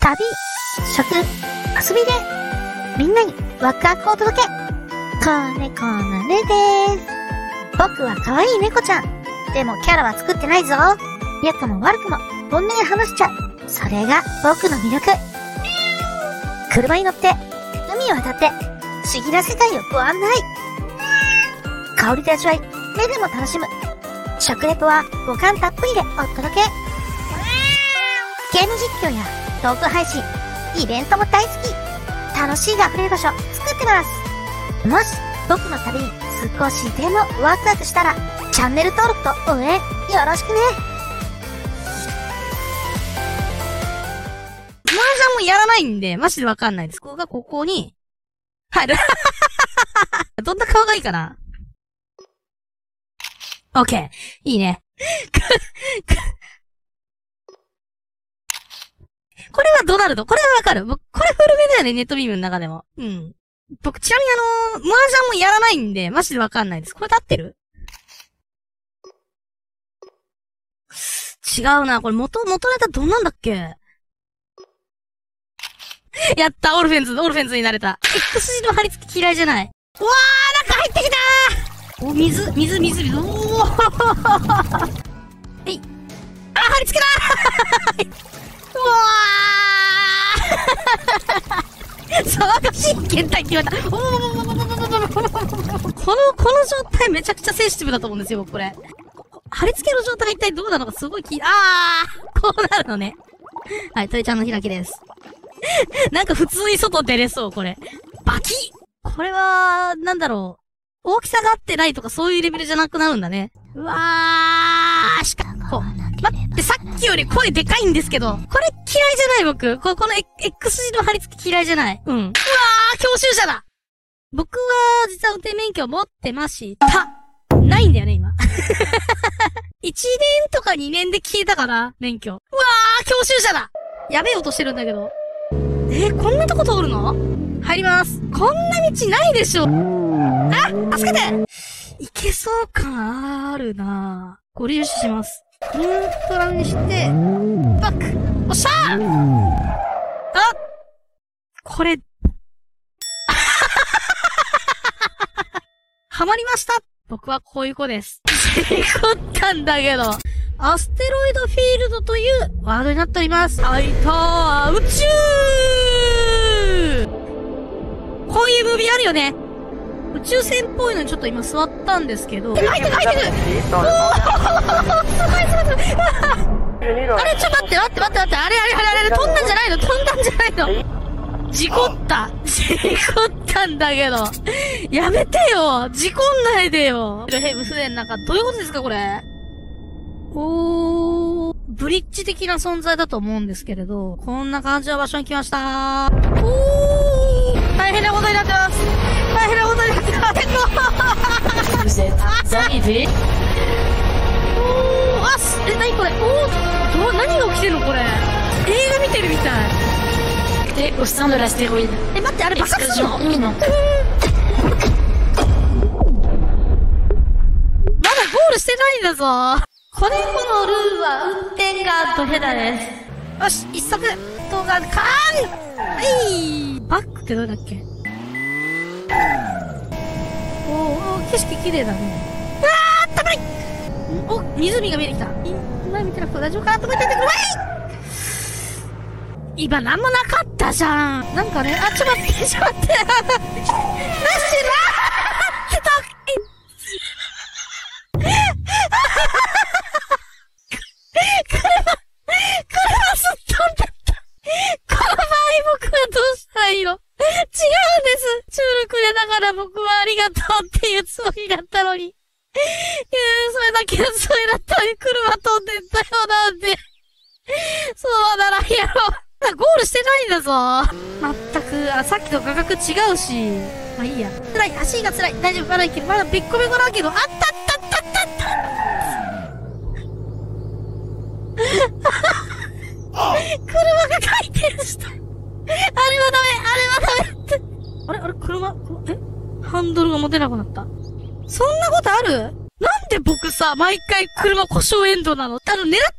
旅、食、遊びで、みんなにワクワクをお届け。子猫のねでーす。僕は可愛い猫ちゃん。でもキャラは作ってないぞ。良くも悪くも本音で話しちゃう。それが僕の魅力。車に乗って、海を渡って、不思議な世界をご案内。香りと味わい、目でも楽しむ。食レポは五感たっぷりでお届け。ゲーム実況やトーク配信、イベントも大好き。楽しいが溢れる場所作ってます。もし僕の旅に少しでもワクワクしたら、チャンネル登録と応援よろしくね。 麻雀もやらないんで、マジでわかんないです。ここに、入る。どんな顔がいいかな？オッケー。いいね。これはドナルド。これはわかる。僕、これ古めだよね、ネットビームの中でも。うん。僕、ちなみに麻雀もやらないんで、マジでわかんないです。これで合ってる？違うな。これ元ネタどんなんだっけ？やった、オルフェンズになれた。X 字の張り付き嫌いじゃない。うわー、中入ってきたー。お、水。おー。はい。あ、張り付けだー。うわー。騒がしい検体決まった。この状態めちゃくちゃセンシティブだと思うんですよ、僕これ。貼り付けの状態が一体どうなのかすごいこうなるのね。はい、鳥ちゃんの開きです。なんか普通に外出れそう、これ。バキッ！これは、なんだろう。大きさが合ってないとかそういうレベルじゃなくなるんだね。うわー、待って、さっきより声でかいんですけど。これ嫌いじゃない僕。この X 字の貼り付き嫌いじゃない。うん。うわー、教習車だ！僕は、実は運転免許持ってました。ないんだよね、今。1年とか2年で消えたかな、免許。うわー、教習車だ！やべえ音してるんだけど。こんなとこ通るの？入ります。こんな道ないでしょ。あ、助けて！いけそう感あるなぁ。ご利用します。ニュートラルにして、バック！おっしゃー！あ！これ、はまりました！僕はこういう子です。事故ったんだけど。アステロイドフィールドというワードになっております。あいたー、宇宙！こういうムービーあるよね。宇宙船っぽいのにちょっと今座ったんですけど。入ってるおーすごいすごいあれちょっと待って。あれ、飛んだんじゃないの事故ったんだけど。やめてよ事故んないでよヘブ船なんか、どういうことですかこれ。ブリッジ的な存在だと思うんですけれど、こんな感じの場所に来ましたー。大変なことになってます。何これ何が起きてるのこれ。映画見てるみたい。 au sein de l'astéroïde. 待って、あれ爆発するの？ Explosion imminente. まだゴールしてないんだぞ。子猫のルーは運転がドヘダです。よし、一足動画カーン！バックってどれだっけ？景色綺麗だね。うわーったまい！お、湖が見えてきた。前見てなくて大丈夫かなと思っててくるわい！今なんもなかったじゃん。なんかね、ちょっと待って。なしなーって車すっ飛んだった。この場合僕はどうしたらいいの？違うんです。チュールくれながら僕はありがとうっていうつもりだったのに。それだったのに車飛んでったよなんで。そうならんやろ。ゴールしてないんだぞ。まったく、さっきと画角違うし。まあいいや。辛い、足が辛い。大丈夫、まだいける。まだべっこべこだけど、あった車が回転した。あれはダメって。あれ、車、ハンドルが持てなくなった。そんなことある？なんで僕さ、毎回車故障エンドなの？狙っ